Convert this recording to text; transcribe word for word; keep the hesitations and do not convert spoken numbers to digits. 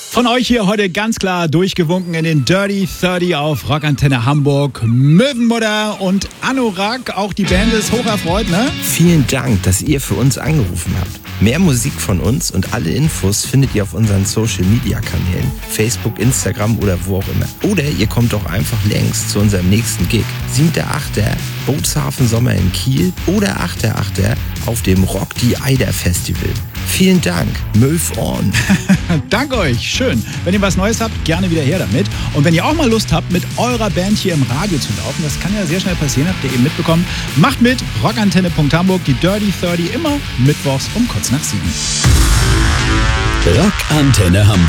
Von euch hier heute ganz klar durchgewunken in den Dirty dreißig auf Rockantenne Hamburg. Möwenmutter und Anorak, auch die Band ist hoch erfreut, ne? Vielen Dank, dass ihr für uns angerufen habt. Mehr Musik von uns und alle Infos findet ihr auf unseren Social-Media-Kanälen, Facebook, Instagram oder wo auch immer. Oder ihr kommt doch einfach längs zu unserem nächsten Gig. siebter achter Bootshafen Sommer in Kiel oder achter achter auf dem Rock die Eider Festival. Vielen Dank. Move on. Danke euch. Schön. Wenn ihr was Neues habt, gerne wieder her damit. Und wenn ihr auch mal Lust habt, mit eurer Band hier im Radio zu laufen, das kann ja sehr schnell passieren, habt ihr eben mitbekommen, macht mit. rockantenne punkt hamburg, die Dirty dreißig, immer mittwochs um kurz nach sieben. Rockantenne Hamburg.